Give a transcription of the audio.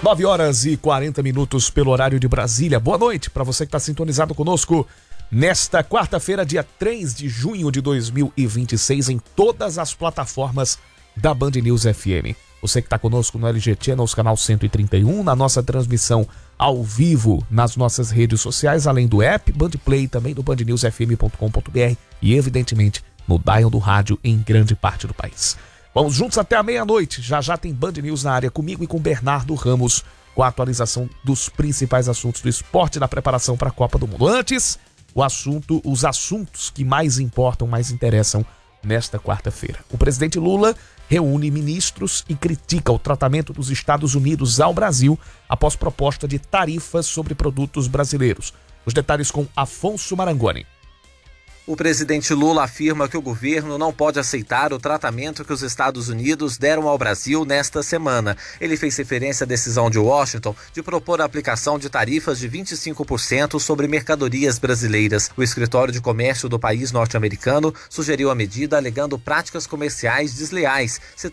9h40 pelo horário de Brasília. Boa noite para você que está sintonizado conosco nesta quarta-feira, dia 3 de junho de 2026, em todas as plataformas da Band News FM. Você que está conosco no LG Channels, canal 131, na nossa transmissão ao vivo nas nossas redes sociais, além do app Band Play, também do bandnewsfm.com.br e, evidentemente, no dial do rádio em grande parte do país. Vamos juntos até a meia-noite. Já tem Band News na área comigo e com Bernardo Ramos, com a atualização dos principais assuntos do esporte e da preparação para a Copa do Mundo. Antes, os assuntos que mais importam, mais interessam nesta quarta-feira. O presidente Lula reúne ministros e critica o tratamento dos Estados Unidos ao Brasil após proposta de tarifas sobre produtos brasileiros. Os detalhes com Afonso Marangoni. O presidente Lula afirma que o governo não pode aceitar o tratamento que os Estados Unidos deram ao Brasil nesta semana. Ele fez referência à decisão de Washington de propor a aplicação de tarifas de 25% sobre mercadorias brasileiras. O escritório de comércio do país norte-americano sugeriu a medida alegando práticas comerciais desleais,